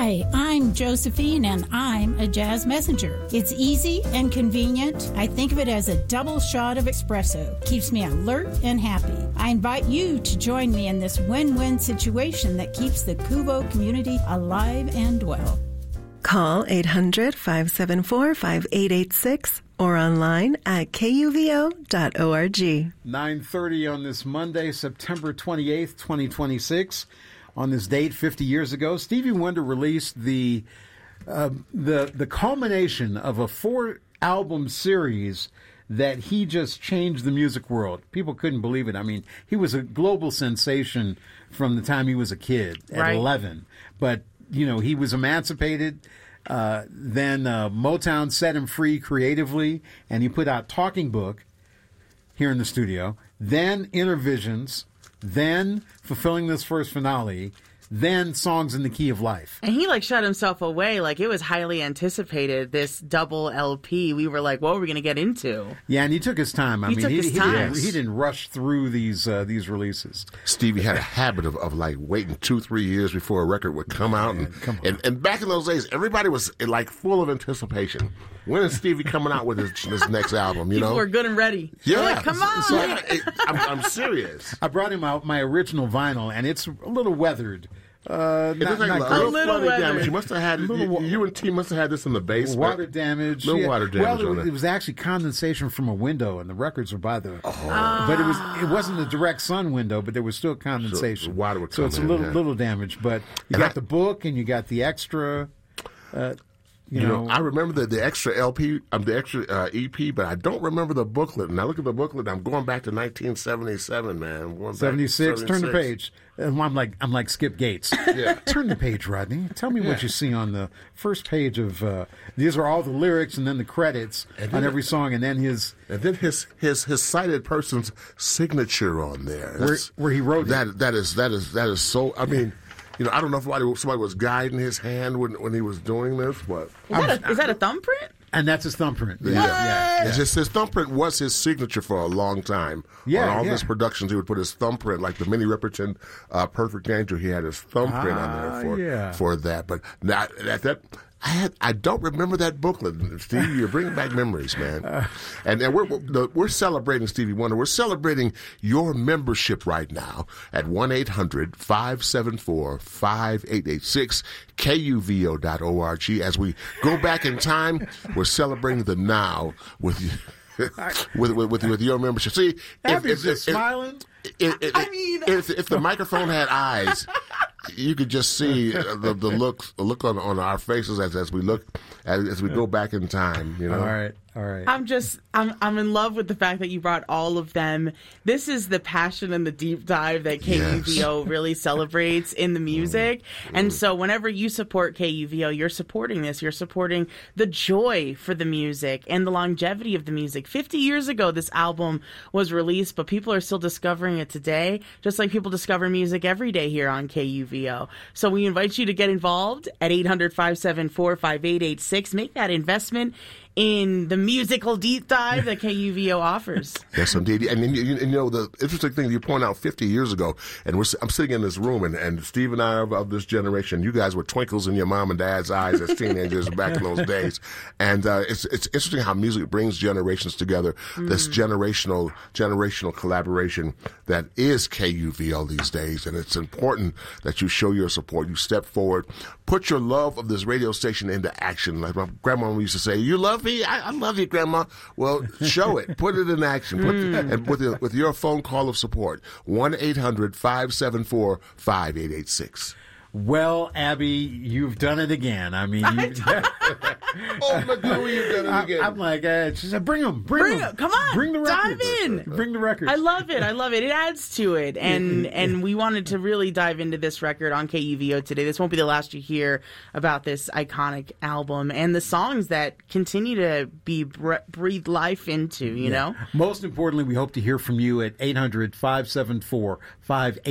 Hi, I'm Josephine, and I'm a jazz messenger. It's easy and convenient. I think of it as a double shot of espresso. Keeps me alert and happy. I invite you to join me in this win-win situation that keeps the Kuvo community alive and well. Call 800-574-5886 or online at kuvo.org. 9:30 on this Monday, September 28th, 2026. On this date, 50 years ago, Stevie Wonder released the culmination of a 4-album series that he just changed the music world. People couldn't believe it. I mean, he was a global sensation from the time he was a kid at 11. But, you know, he was emancipated. Then Motown set him free creatively, and he put out Talking Book here in the studio. Then Intervisions. Then Fulfilling This First Finale, then Songs in the Key of Life. And he, shut himself away. It was highly anticipated, this double LP. We were like, what are we going to get into? Yeah, and he took his time. He didn't rush through these releases. Stevie had a habit of waiting 2-3 years before a record would come out. And back in those days, everybody was, full of anticipation. When is Stevie coming out with his next album, you know? People were good and ready. Yeah. Come on. So I'm serious. I brought him out my original vinyl, and it's a little weathered. It looks like a little damage. You must have had you and T must have had this in the basement. Water damage. Water damage. Well, it was actually condensation from a window, and the records were by the. But it wasn't a direct sun window, but there was still condensation. So water would come so it's a little damage. But you got the book, and you got the extra. You know, I remember the extra LP, the extra EP, but I don't remember the booklet. And I look at the booklet, I'm going back to 1977, man. 76. Turn the page. And I'm like Skip Gates. Yeah. Turn the page, Rodney. Tell me what you see on the first page of. These are all the lyrics and then the credits on every song, and then his cited person's signature on there. Where he wrote that. That is so. I mean. You know, I don't know if somebody was guiding his hand when he was doing this, but... Is that a thumbprint? And that's his thumbprint. Yeah. It's just his thumbprint was his signature for a long time. On all his productions, he would put his thumbprint, like the Minnie Riperton Perfect Angel, he had his thumbprint on there for that. But I don't remember that booklet. Stevie, you're bringing back memories, man. And we're celebrating Stevie Wonder. We're celebrating your membership right now at 1-800-574-5886, kuvo.org. As we go back in time, we're celebrating the now with you. with your membership. See, if smiling. If the microphone had eyes, you could just see the look on our faces as we go back in time. You know. All right. I'm in love with the fact that you brought all of them. This is the passion and the deep dive that KUVO really celebrates in the music. And so whenever you support KUVO, you're supporting this. You're supporting the joy for the music and the longevity of the music. 50 years ago, this album was released, but people are still discovering it today, just like people discover music every day here on KUVO. So we invite you to get involved at 800-574-5886. Make that investment in the musical deep dive that KUVO offers. Yes, indeed. And you know, the interesting thing you point out 50 years ago, and I'm sitting in this room, and Steve and I are of this generation. You guys were twinkles in your mom and dad's eyes as teenagers back in those days. And it's interesting how music brings generations together, this generational collaboration that is KUVO these days. And it's important that you show your support. You step forward, put your love of this radio station into action. Like my grandma used to say, you love me? I love you, Grandma. Well, show it. Put it in action. And with your phone call of support, 1-800-574-5886. Well, Abby, you've done it again. I mean, you've done it again. I'm like, she said, bring them. Come on. Bring the records. Dive in. Bring the records. I love it. It adds to it. And we wanted to really dive into this record on KUVO today. This won't be the last you hear about this iconic album and the songs that continue to be breathed life into, you know? Most importantly, we hope to hear from you at 800-574-5886.